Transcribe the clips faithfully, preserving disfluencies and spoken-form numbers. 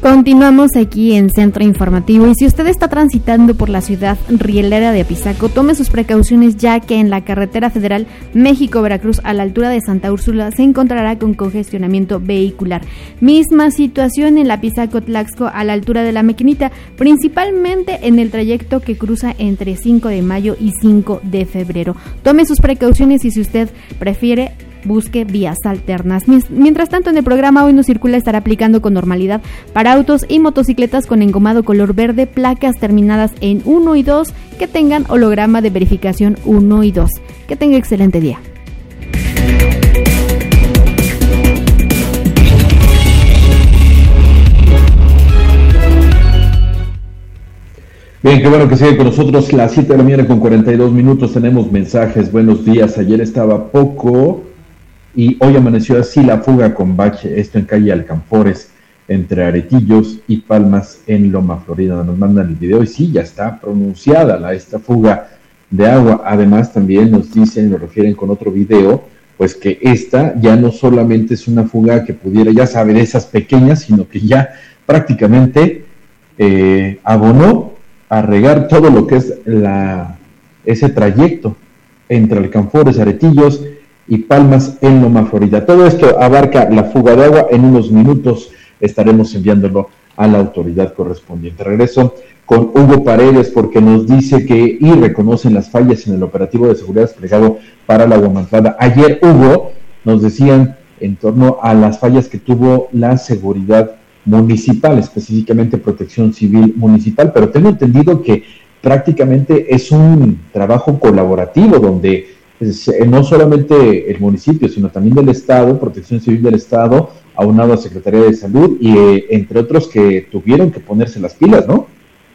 Continuamos aquí en Centro Informativo y si usted está transitando por la ciudad rielera de Apizaco, tome sus precauciones ya que en la carretera federal México-Veracruz a la altura de Santa Úrsula se encontrará con congestionamiento vehicular. Misma situación en la Apizaco-Tlaxco a la altura de la Mequinita, principalmente en el trayecto que cruza entre cinco de mayo y cinco de febrero. Tome sus precauciones y si usted prefiere, busque vías alternas. Mientras tanto, en el programa Hoy No Circula estará aplicando con normalidad para autos y motocicletas con engomado color verde, placas terminadas en uno y dos que tengan holograma de verificación uno y dos. Que tenga excelente día. Bien, qué bueno que sigue con nosotros. Las siete de la mañana con cuarenta y dos minutos. Tenemos mensajes. Buenos días. Ayer estaba poco y hoy amaneció así la fuga con bache, esto en calle Alcanfores, entre Aretillos y Palmas en Loma Florida. Nos mandan el video y sí, ya está pronunciada la, esta fuga de agua. Además también nos dicen, nos refieren con otro video, pues que esta ya no solamente es una fuga que pudiera, ya saber, esas pequeñas, sino que ya prácticamente eh, abonó a regar todo lo que es la ese trayecto entre Alcanfores, Aretillos y Palmas en Loma Florida. Todo esto abarca la fuga de agua. En unos minutos estaremos enviándolo a la autoridad correspondiente. Regreso con Hugo Paredes porque nos dice que y reconocen las fallas en el operativo de seguridad desplegado para la Aguamantlada. Ayer, Hugo, nos decían en torno a las fallas que tuvo la seguridad municipal, específicamente Protección Civil Municipal, pero tengo entendido que prácticamente es un trabajo colaborativo donde no solamente el municipio, sino también del Estado, Protección Civil del Estado, aunado a Secretaría de Salud y eh, entre otros que tuvieron que ponerse las pilas, ¿no?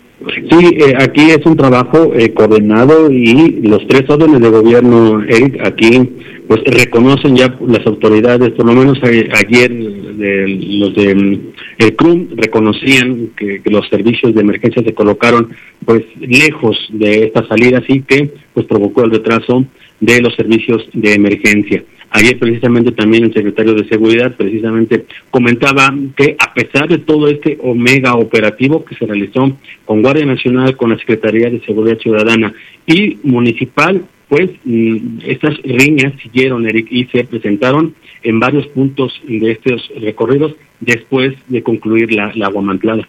Sí, eh, aquí es un trabajo eh, coordinado y los tres órdenes de gobierno, Eric, aquí pues reconocen ya las autoridades, por lo menos a, ayer de, los del de, C R U M reconocían que, que los servicios de emergencia se colocaron pues lejos de esta salida, así que pues provocó el retraso de los servicios de emergencia. Ayer precisamente también el secretario de Seguridad precisamente comentaba que a pesar de todo este omega operativo que se realizó con Guardia Nacional, con la Secretaría de Seguridad Ciudadana y Municipal, pues estas riñas siguieron, Eric, y se presentaron en varios puntos de estos recorridos después de concluir la, la Aguamantlada.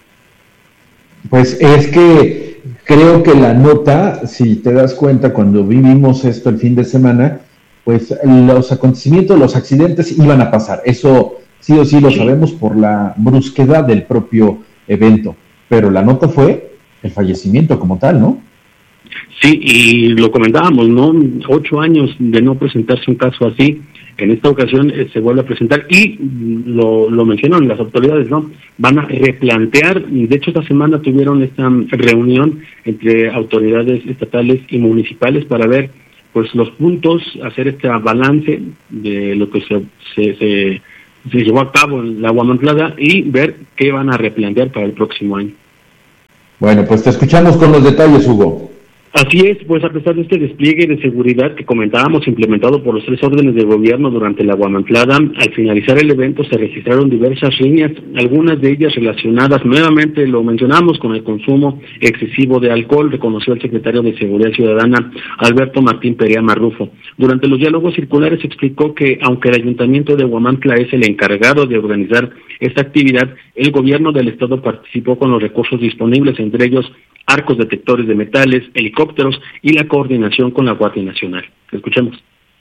Pues es que creo que la nota, si te das cuenta, cuando vivimos esto el fin de semana, pues los acontecimientos, los accidentes iban a pasar. Eso sí o sí lo sabemos por la brusquedad del propio evento. Pero la nota fue el fallecimiento como tal, ¿no? Sí, y lo comentábamos, ¿no? Ocho años de no presentarse un caso así. En esta ocasión eh, se vuelve a presentar y lo, lo mencionan las autoridades, ¿no? Van a replantear, de hecho esta semana tuvieron esta reunión entre autoridades estatales y municipales para ver pues los puntos, hacer este balance de lo que se, se, se, se llevó a cabo en la Aguamantlada y ver qué van a replantear para el próximo año. Bueno, pues te escuchamos con los detalles, Hugo. Así es, pues a pesar de este despliegue de seguridad que comentábamos implementado por los tres órdenes de gobierno durante la Aguamantlada, al finalizar el evento se registraron diversas riñas, algunas de ellas relacionadas, nuevamente lo mencionamos, con el consumo excesivo de alcohol, reconoció el secretario de Seguridad Ciudadana, Alberto Martín Perea Marrufo. Durante los diálogos circulares explicó que, aunque el Ayuntamiento de Huamantla es el encargado de organizar esta actividad, el gobierno del estado participó con los recursos disponibles, entre ellos arcos detectores de metales, helicópteros y la coordinación con la Guardia Nacional. Escuchemos.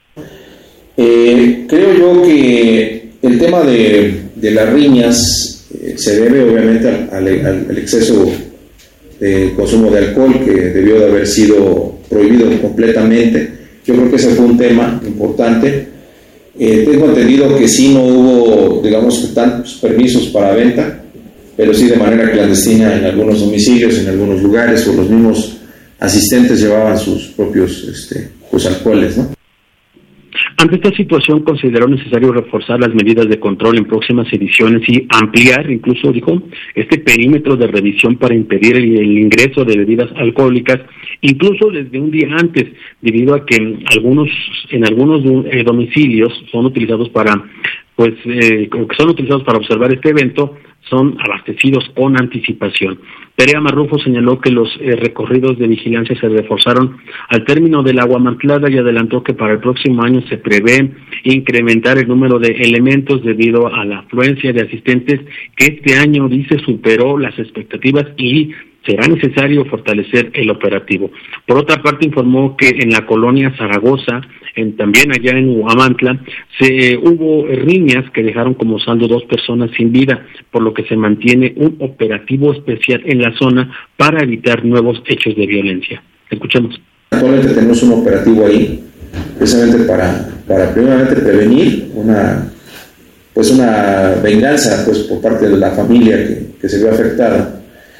Eh, creo yo que el tema de, de las riñas eh, se debe obviamente al, al, al exceso de consumo de alcohol que debió de haber sido prohibido completamente. Yo creo que ese fue un tema importante. Eh, tengo entendido que sí no hubo, digamos, tantos permisos para venta, pero sí de manera clandestina en algunos domicilios, en algunos lugares, o los mismos asistentes llevaban sus propios este, pues, alcoholes, ¿no? Ante esta situación consideró necesario reforzar las medidas de control en próximas ediciones y ampliar, incluso dijo, este perímetro de revisión para impedir el, el ingreso de bebidas alcohólicas, incluso desde un día antes, debido a que en algunos, en algunos eh, domicilios son utilizados para, pues, eh, que son utilizados para observar este evento, son abastecidos con anticipación. Perea Marrufo señaló que los eh, recorridos de vigilancia se reforzaron al término de la Huamantlada y adelantó que para el próximo año se prevé incrementar el número de elementos debido a la afluencia de asistentes que este año, dice, superó las expectativas y será necesario fortalecer el operativo. Por otra parte, informó que en la colonia Zaragoza, en, también allá en Huamantla, se eh, hubo riñas que dejaron como saldo dos personas sin vida, por lo que se mantiene un operativo especial en la zona para evitar nuevos hechos de violencia. Escuchemos. Actualmente tenemos un operativo ahí, precisamente para, para primeramente prevenir una, pues una venganza, pues por parte de la familia que, que se ve afectada.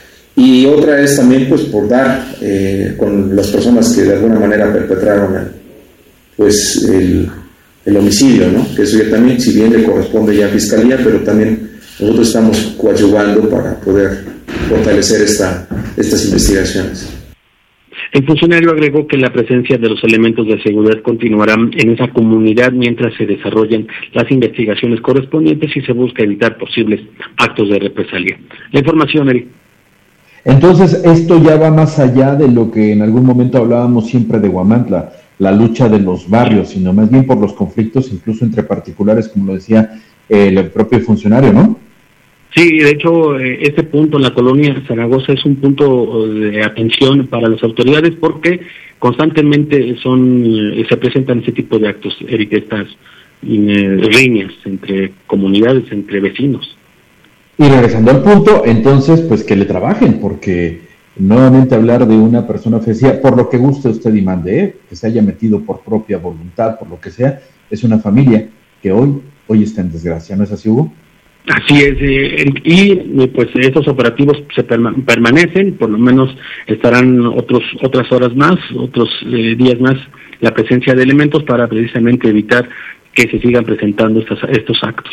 Y otra es también pues por dar eh, con las personas que de alguna manera perpetraron el, pues el, el homicidio, ¿no? Que eso ya también, si bien le corresponde ya a Fiscalía, pero también nosotros estamos coadyuvando para poder fortalecer esta, estas investigaciones. El funcionario agregó que la presencia de los elementos de seguridad continuará en esa comunidad mientras se desarrollen las investigaciones correspondientes y se busca evitar posibles actos de represalia. La información, Eric. Entonces, esto ya va más allá de lo que en algún momento hablábamos siempre de Huamantla, la lucha de los barrios, sino más bien por los conflictos, incluso entre particulares, como lo decía eh, el propio funcionario, ¿no? Sí, de hecho, eh, este punto en la colonia Zaragoza es un punto de atención para las autoridades porque constantemente son eh, se presentan ese tipo de actos, Eric, estas eh, riñas entre comunidades, entre vecinos. Y regresando al punto, entonces, pues que le trabajen, porque nuevamente hablar de una persona ofrecida, por lo que guste usted y mande, ¿eh? Que se haya metido por propia voluntad, por lo que sea, es una familia que hoy, hoy está en desgracia, ¿no es así, Hugo? Así es, eh, y pues estos operativos se perma- permanecen, por lo menos estarán otros otras horas más, otros eh, días más, la presencia de elementos para precisamente evitar que se sigan presentando estas, estos actos.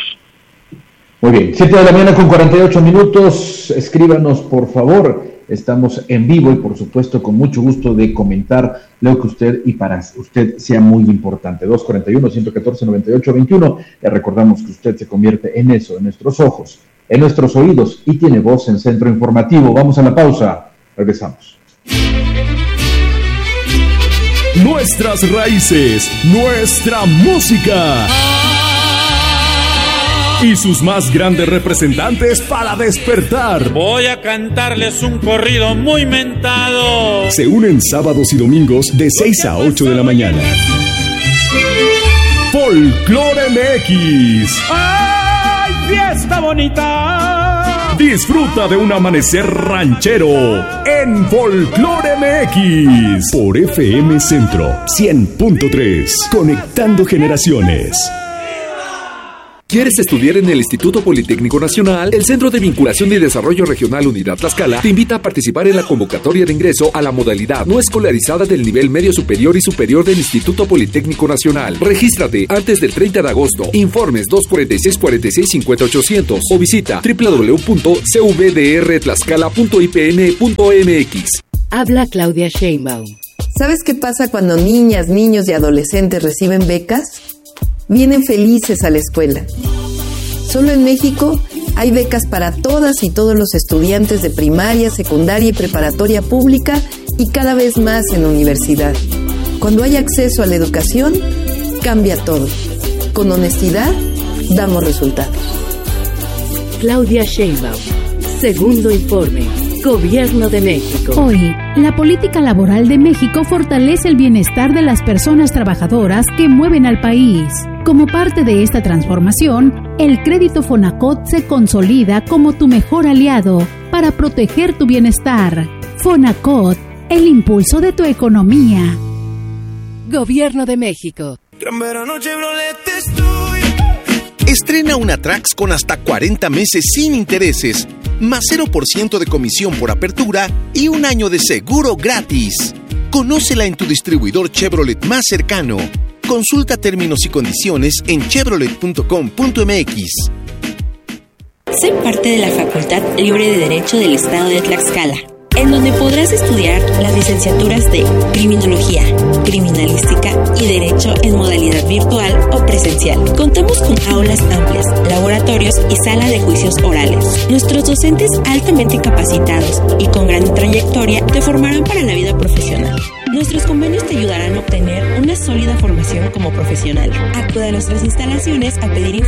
Muy bien, siete de la mañana con cuarenta y ocho minutos, escríbanos por favor, estamos en vivo y por supuesto con mucho gusto de comentar lo que usted y para usted sea muy importante. dos cuarenta y uno, ciento catorce, noventa y ocho veintiuno, le recordamos que usted se convierte en eso, en nuestros ojos, en nuestros oídos y tiene voz en Centro Informativo. Vamos a la pausa, regresamos. Nuestras raíces, nuestra música y sus más grandes representantes para despertar. Voy a cantarles un corrido muy mentado. Se unen sábados y domingos de seis a ocho de la mañana. Folclore M X. ¡Ay, fiesta bonita! Disfruta de un amanecer ranchero en Folclore M X por F M Centro cien punto tres, conectando generaciones. ¿Quieres estudiar en el Instituto Politécnico Nacional? El Centro de Vinculación y Desarrollo Regional Unidad Tlaxcala te invita a participar en la convocatoria de ingreso a la modalidad no escolarizada del nivel medio superior y superior del Instituto Politécnico Nacional. Regístrate antes del treinta de agosto. Informes dos cuarenta y seis, cuarenta y seis, cincuenta, ochocientos o visita doble u doble u doble u punto c v d r tlaxcala punto i p n punto m x. Habla Claudia Sheinbaum. ¿Sabes qué pasa cuando niñas, niños y adolescentes reciben becas? Vienen felices a la escuela. Solo en México hay becas para todas y todos los estudiantes de primaria, secundaria y preparatoria pública y cada vez más en la universidad. Cuando hay acceso a la educación, cambia todo. Con honestidad, damos resultados. Claudia Sheinbaum. Segundo informe. Gobierno de México. Hoy, la política laboral de México fortalece el bienestar de las personas trabajadoras que mueven al país. Como parte de esta transformación, el crédito Fonacot se consolida como tu mejor aliado para proteger tu bienestar. Fonacot, el impulso de tu economía. Gobierno de México. Estrena una Trax con hasta cuarenta meses sin intereses, más cero por ciento de comisión por apertura y un año de seguro gratis. Conócela en tu distribuidor Chevrolet más cercano. Consulta términos y condiciones en chevrolet punto com punto m x. Soy parte de la Facultad Libre de Derecho del Estado de Tlaxcala. en donde podrás estudiar las licenciaturas de Criminología, Criminalística y Derecho en modalidad virtual o presencial. Contamos con aulas amplias, laboratorios y sala de juicios orales. Nuestros docentes altamente capacitados y con gran trayectoria te formarán para la vida profesional. Nuestros convenios te ayudarán a obtener una sólida formación como profesional. Acude a nuestras instalaciones a pedir información